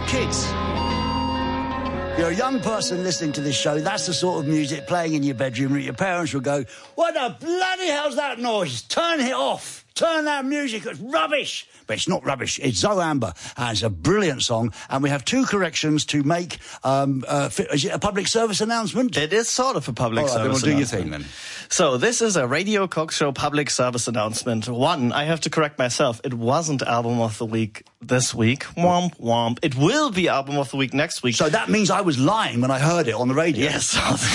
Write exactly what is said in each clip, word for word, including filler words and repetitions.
kids. You're a young person listening to this show, that's the sort of music playing in your bedroom that your parents will go, what the bloody hell's that noise? Turn it off. Turn that music, it's rubbish. But it's not rubbish, it's Zoe Amber, and it's a brilliant song, and we have two corrections to make. Um, uh, is it a public service announcement? It is sort of a public All right, service then we'll do announcement. your thing then. So this is a Radio Cock Show public service announcement. One, I have to correct myself. It wasn't Album of the Week this week. Womp, womp. It will be Album of the Week next week. So that means I was lying when I heard it on the radio. Yes.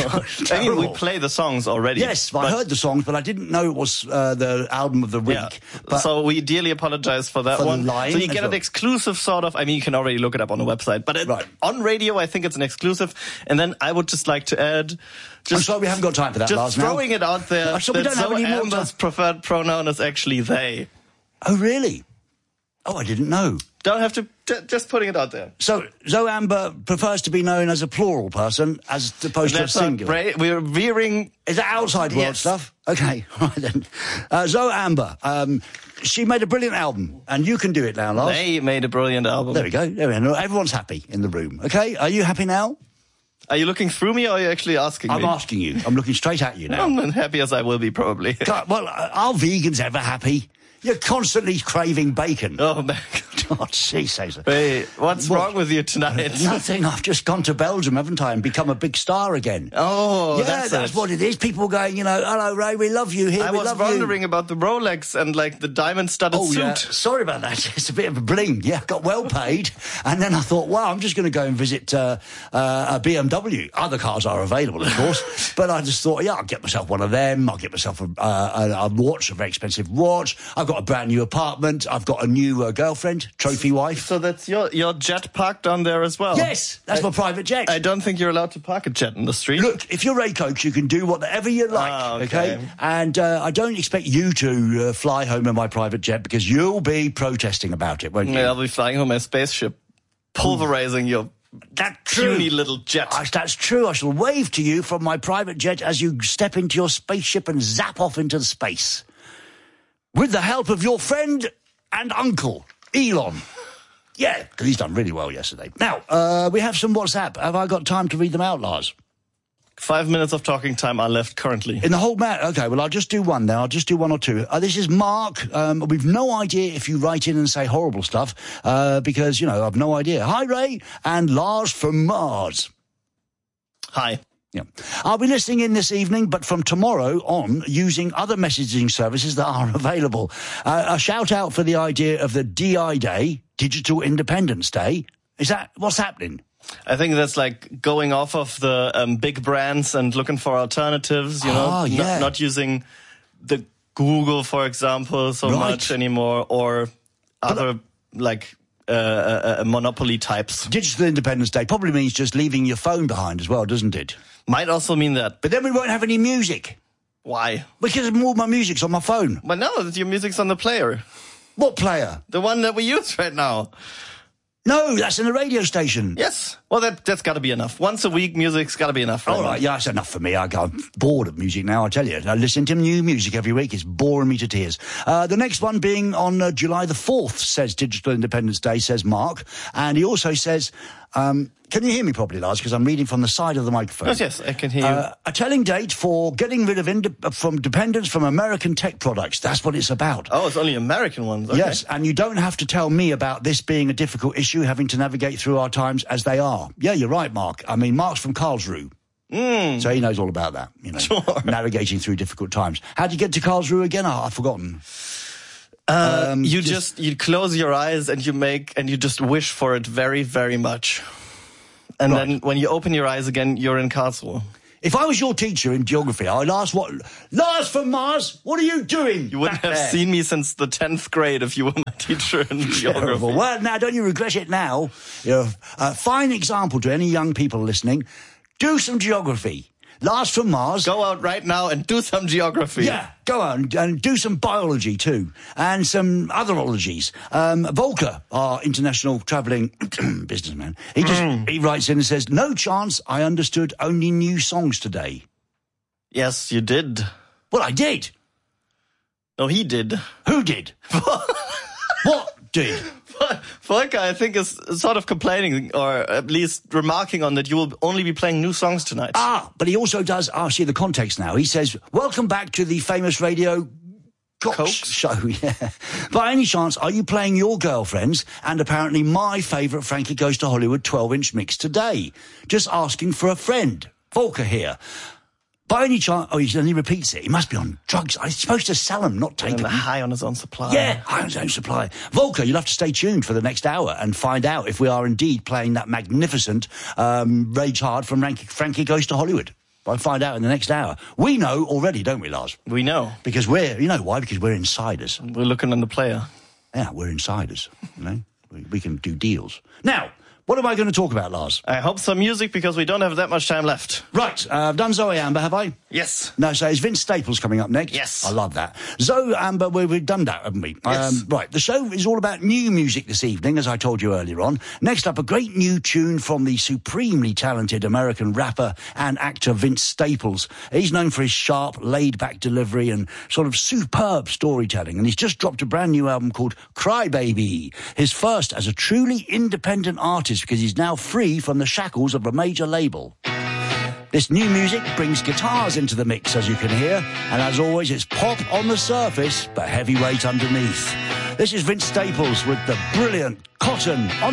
I mean, we play the songs already. Yes, but I heard the songs, but I didn't know it was uh, the Album of the Week. Yeah. But so we dearly apologize for that for one. The lying so you get well. an exclusive sort of, I mean, you can already look it up on the website, but it, right. on radio, I think it's an exclusive. And then I would just like to add, just, I'm sorry, we haven't got time for that, just Lars, throwing now. it out there, so that we don't have Zoe any more Amber's time. preferred pronoun is actually they. Oh, really? Oh, I didn't know. Don't have to, j- just putting it out there. So, Zoe Amber prefers to be known as a plural person as opposed That's to a singular. Bra- we're veering. Is that outside world Yes. stuff? Okay, right then. Uh, Zoe Amber, um, she made a brilliant album, and you can do it now, Lars. They made a brilliant album. There we go. There we go. Everyone's happy in the room. Okay, are you happy now? Are you looking through me or are you actually asking I'm me? asking you. I'm looking straight at you now. I'm as happy as I will be, probably. God, well, uh, are vegans ever happy? You're constantly craving bacon. Oh, man. God, she says it. Hey, what's What? wrong with you tonight? Nothing. I've just gone to Belgium, haven't I, and become a big star again. Oh, yeah, that's, that's it. what it is. People going, you know, hello, Ray, we love you here. I we was love wondering you. about the Rolex and like the diamond-studded Oh, suit. yeah. Sorry about that. It's a bit of a bling. Yeah, got well paid. And then I thought, wow, I'm just going to go and visit uh, uh, a B M W. Other cars are available, of course. But I just thought, yeah, I'll get myself one of them. I'll get myself a, uh, a, a watch, a very expensive watch. I've got a brand new apartment. I've got a new uh, girlfriend, trophy wife. So that's your, your jet parked on there as well? Yes, that's I, my private jet. I don't think you're allowed to park a jet in the street. Look, if you're Ray Coates, you can do whatever you like, Ah, okay. okay? And uh, I don't expect you to uh, fly home in my private jet because you'll be protesting about it, won't you? Yeah, I'll be flying home my spaceship, pulverizing your That's true. puny little jet. I, that's true. I shall wave to you from my private jet as you step into your spaceship and zap off into space. With the help of your friend and uncle, Elon. Yeah, because he's done really well yesterday. Now, uh, we have some WhatsApp. Have I got time to read them out, Lars? Five minutes of talking time are left currently. In the whole matter, okay, well, I'll just do one then. I'll just do one or two. Uh, this is Mark. Um, we've no idea if you write in and say horrible stuff, uh, because, you know, I've no idea. Hi, Ray, and Lars from Mars. Hi. Yeah. I'll be listening in this evening, but from tomorrow on, using other messaging services that are available. Uh, a shout out for the idea of the D I Day, Digital Independence Day. Is that, what's happening? I think that's like going off of the um, big brands and looking for alternatives, you know, Oh, yeah. not, not using the Google, for example, so Right. much anymore, or other like uh, uh, uh, monopoly types. Digital Independence Day probably means just leaving your phone behind as well, doesn't it? Might also mean that. But then we won't have any music. Why? Because all my music's on my phone. But no, your music's on the player. What player? The one that we use right now. No, that's in the radio station. Yes. Well, that, that's got to be enough. Once a week, music's got to be enough. All right, yeah, that's enough for me. I, I'm bored of music now, I tell you. I listen to new music every week. It's boring me to tears. Uh, the next one being on uh, July the fourth, says Digital Independence Day, says Mark. And he also says, um, can you hear me properly, Lars? Because I'm reading from the side of the microphone. Yes, yes, I can hear you. Uh, a telling date for getting rid of inde- from dependence from American tech products. That's what it's about. Oh, it's only American ones. Okay. Yes, and you don't have to tell me about this being a difficult issue, having to navigate through our times as they are. Yeah, you're right, Mark. I mean, Mark's from Karlsruhe. Mm. So he knows all about that, you know, Sure. navigating through difficult times. How do you get to Karlsruhe again? Oh, I've forgotten. Uh, Um, you just- just, you close your eyes and you make, and you just wish for it very, very much. And Right. then when you open your eyes again, you're in Karlsruhe. If I was your teacher in geography, I'd ask what... Lars from Mars, what are you doing? You wouldn't back have there? seen me since the tenth grade if you were my teacher in geography. Terrible. Well, now, don't you regret it now? You're a fine example to any young people listening. Do some geography. Lars from Mars... Go out right now and do some geography. Yeah, go on and do some biology too, and some other ologies. Um, Volker, our international travelling businessman, he just Mm. he writes in and says, "No chance. I understood only new songs today." Yes, you did. Well, I did. No, he did. Who did? What did? Volker, I think, is sort of complaining, or at least remarking on that you will only be playing new songs tonight. Ah, but he also does, I'll see the context now. He says, welcome back to the famous radio Cox, Cox show. Yeah. By any chance, are you playing your girlfriends and apparently my favourite Frankie Goes to Hollywood twelve-inch mix today? Just asking for a friend. Volker here. By any chance... Oh, he, and he repeats it. He must be on drugs. I'm supposed to sell them, not take them. High on his own supply. Yeah, high on his own supply. Volker, you'll have to stay tuned for the next hour and find out if we are indeed playing that magnificent um, Rage Hard from Frankie, Frankie Goes to Hollywood. I'll find out in the next hour. We know already, don't we, Lars? We know. Because we're... You know why? Because we're insiders. We're looking on the player. Yeah, we're insiders, you know? we, we can do deals. Now... What am I going to talk about, Lars? I hope some music, because we don't have that much time left. Right. Uh, I've done Zoe Amber, have I? Yes. No, so it's Vince Staples coming up next. Yes. I love that. Zoe Amber, we, we've done that, haven't we? Yes. Um, right. The show is all about new music this evening, as I told you earlier on. Next up, a great new tune from the supremely talented American rapper and actor Vince Staples. He's known for his sharp, laid-back delivery and sort of superb storytelling, and he's just dropped a brand new album called Cry Baby, his first as a truly independent artist, because he's now free from the shackles of a major label. This new music brings guitars into the mix, as you can hear, and as always, it's pop on the surface, but heavyweight underneath. This is Vince Staples with the brilliant Cotton on